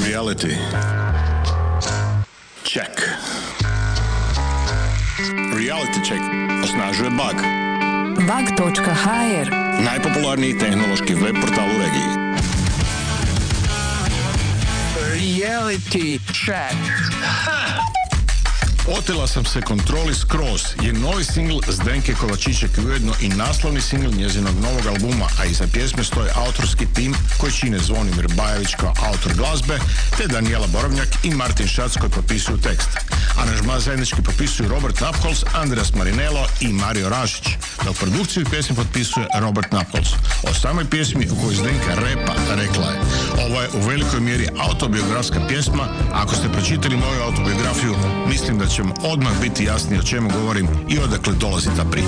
Reality. Check. Reality check osnažuje Bug. Bug.hr, najpopularniji tehnološki web portal u regiji. Reality check. Otela sam se kontroli skroz je novi singl Zdenke Kovačićek i ujedno i naslovni singl njezinog novog albuma, a iza pjesme stoje autorski tim koji čine Zvonimir Bajević kao autor glazbe, te Danijela Borovnjak i Martin Šac koji potpisuju tekst. Aranžman zajednički potpisuju Robert Napholz, Andreas Marinello i Mario Rašić, dok produkciju pjesme potpisuje Robert Napholz. O samoj pjesmi u kojoj Zdenka repa rekla je: ovo je u velikoj mjeri autobiografska pjesma. Ako ste pročitali moju autobiografiju, mislim da će vam odmah biti jasnije o čemu govorim i odakle dolazi ta priča.